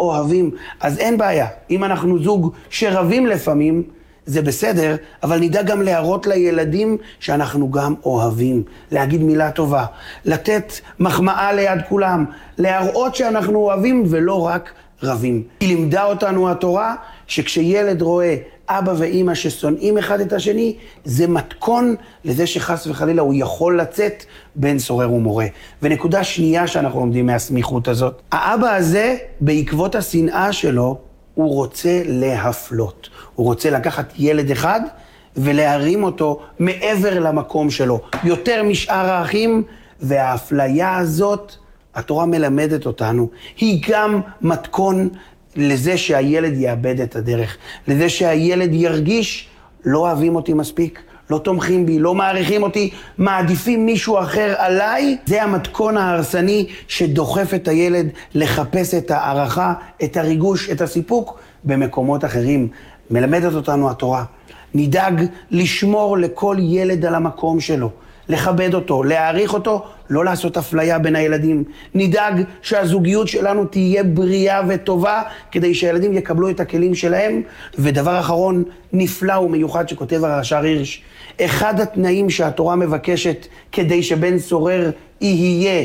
אוהבים. אז אין בעיה. אם אנחנו זוג שרבים לפעמים, זה בסדר, אבל נדע גם להראות לילדים שאנחנו גם אוהבים. להגיד מילה טובה, לתת מחמאה ליד כולם, להראות שאנחנו אוהבים ולא רק רבים. היא לימדה אותנו התורה שכשילד רואה אבא ואמא ששונאים אחד את השני, זה מתכון לזה שחס וחלילה הוא יכול לצאת בין סורר ומורה. ונקודה שנייה שאנחנו לומדים מהסמיכות הזאת, האבא הזה בעקבות השנאה שלו, הוא רוצה להפלות. הוא רוצה לקחת ילד אחד ולהרים אותו מעבר למקום שלו, יותר משאר האחים, והאפליה הזאת, התורה מלמדת אותנו, היא גם מתכון לזה שהילד יאבד את הדרך, לזה שהילד ירגיש לא אוהבים אותי מספיק, לא תומכים בי, לא מעריכים אותי, מעדיפים מישהו אחר עליי. זה המתכון ההרסני שדוחף את הילד לחפש את הערכה, את הריגוש, את הסיפוק במקומות אחרים. מלמדת אותנו התורה. נדאג לשמור לכל ילד על המקום שלו, לכבד אותו, להעריך אותו, לא לעשות אפליה בין הילדים. נדאג שהזוגיות שלנו תהיה בריאה וטובה, כדי שהילדים יקבלו את הכלים שלהם. ודבר אחרון, נפלא ומיוחד שכותב הרש"ר הירש, אחד התנאים שהתורה מבקשת כדי שבן סורר יהיה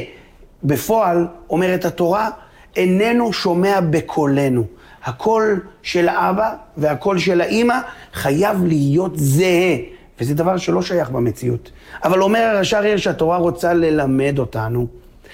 בפועל, אומרת התורה, איננו שומע בקולנו. הקול של האבא והקול של האמא חייב להיות זהה. וזה דבר שלא שייך במציאות. אבל אומר הרש"ר הירש שהתורה רוצה ללמד אותנו,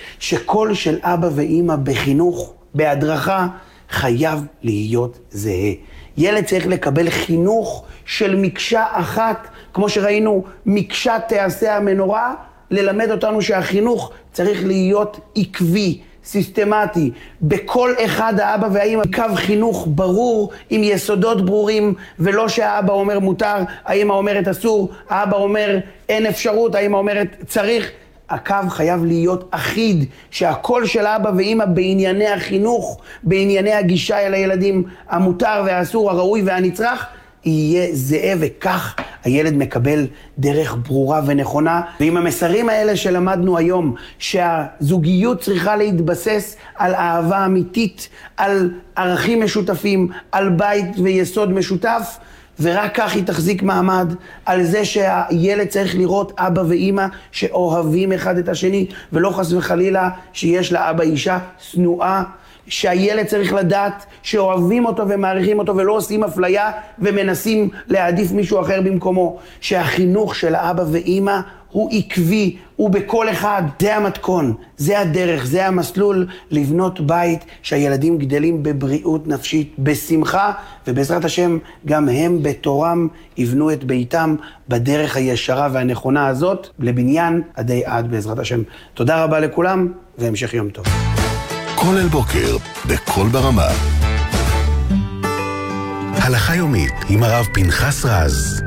שקול של אבא ואמא בחינוך, בהדרכה, חייב להיות זהה. ילד צריך לקבל חינוך של מקשה אחת, כמו שראינו, מקשה תעשה המנורה, ללמד אותנו שהחינוך צריך להיות עקבי, סיסטמטי. בכל אחד האבא והאמא קו חינוך ברור, עם יסודות ברורים, ולא שהאבא אומר מותר, האמא אומרת אסור, האבא אומר אין אפשרות, האמא אומרת צריך. הקו חייב להיות אחיד, שהקול של אבא ואמא בענייני החינוך, בענייני הגישה אל הילדים, המותר והאסור, הראוי והנצרך, יהיה זהה, וכך הילד מקבל דרך ברורה ונכונה. ועם המסרים האלה שלמדנו היום, שהזוגיות צריכה להתבסס על אהבה אמיתית, על ערכים משותפים, על בית ויסוד משותף, ורק כך היא תחזיק מעמד, על זה שהילד צריך לראות אבא ואמא שאוהבים אחד את השני, ולא חס וחלילה שיש לאבא אישה שנואה, שהילד צריך לדעת שאוהבים אותו ומעריכים אותו ולא עושים אפליה ומנסים להעדיף מישהו אחר במקומו, שהחינוך של האבא ואמא הוא עקבי, הוא בכל אחד. זה המתכון, זה הדרך, זה המסלול לבנות בית שהילדים גדלים בבריאות נפשית, בשמחה, ובעזרת השם גם הם בתורם יבנו את ביתם בדרך הישרה והנכונה הזאת, לבניין עדי עד בעזרת השם. תודה רבה לכולם והמשך יום טוב. כל אל בוקר, בכל ברמה. הלכה יומית עם הרב פנחס רז.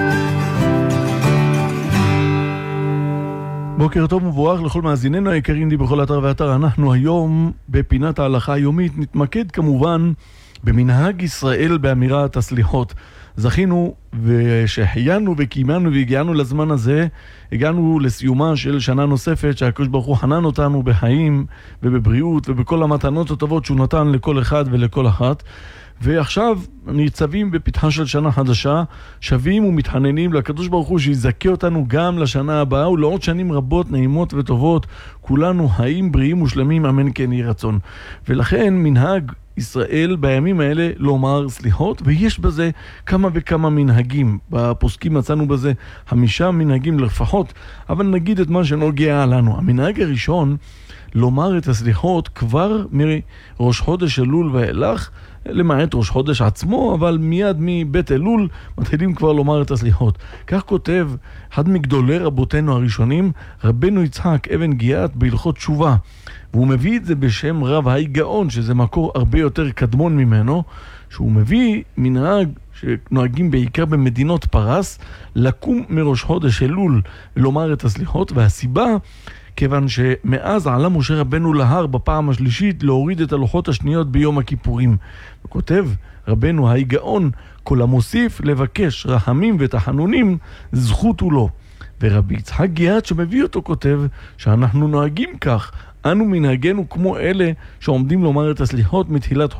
בוקר טוב ומבורך לכל מאזיננו היקרים די בכל אתר ואתר. אנחנו היום בפינת ההלכה היומית נתמקד כמובן במנהג ישראל באמירת הסליחות. זכינו ושהחיינו וקיימנו והגיענו לזמן הזה, הגענו לסיומה של שנה נוספת שהקדוש ברוך הוא חנן אותנו בחיים ובבריאות ובכל המתנות הטובות שהוא נתן לכל אחד ולכל אחת. ועכשיו ניצבים בפתחה של שנה חדשה, שווים ומתחננים לקדוש ברוך הוא שיזכה אותנו גם לשנה הבאה ולעוד שנים רבות נעימות וטובות, כולנו חיים בריאים ושלמים, אמן כן יהי רצון. ולכן מנהג ישראל בימים האלה לומר סליחות, ויש בזה כמה וכמה מנהגים. בפוסקים מצאנו בזה 5 מנהגים לפחות, אבל נגיד את מה שנוגע לנו. המנהג הראשון, לומר את הסליחות כבר מראש חודש אלול ואילך, למעט ראש חודש עצמו, אבל מיד מבית אלול מתחילים כבר לומר את הסליחות. כך כותב אחד מגדולי רבותינו הראשונים, רבנו יצחק אבן גיאת בהלכות תשובה, והוא מביא את זה בשם רב ההיגאון, שזה מקור הרבה יותר קדמון ממנו, שהוא מביא מנהג שנוהגים בעיקר במדינות פרס, לקום מראש חודש אלול ולומר את הסליחות, והסיבה כיוון שמאז עלה משה רבנו להר בפעם השלישית להוריד את הלוחות השניות ביום הכיפורים. וכותב רבנו ההיגאון, כל המוסיף לבקש רחמים ותחנונים זכות הוא לו. ורבי יצחק גיאת שמביא אותו כותב שאנחנו נוהגים כך, אנו מנהגנו כמו אלה שעומדים לומר את הסליחות מתחילת